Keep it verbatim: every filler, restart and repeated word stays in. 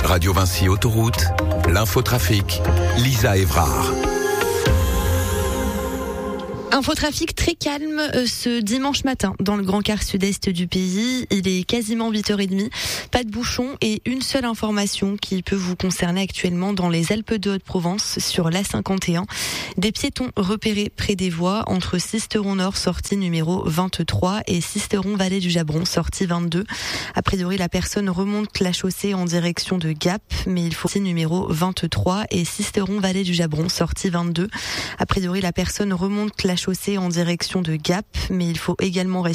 Radio Vinci Autoroute, l'infotrafic, Lisa Évrard. Infotrafic très calme euh, ce dimanche matin dans le grand quart sud-est du pays. Il est quasiment huit heures trente. Pas de bouchons et une seule information qui peut vous concerner actuellement dans les Alpes de Haute-Provence sur l'A cinquante et un. Des piétons repérés près des voies entre Sisteron Nord, sortie numéro vingt-trois, et Sisteron Vallée du Jabron, sortie vingt-deux. A priori, la personne remonte la chaussée en direction de Gap, mais il faut sortie numéro vingt-trois et Sisteron Vallée du Jabron, sortie vingt-deux. A priori, la personne remonte la chaussée en direction de Gap, mais il faut également rester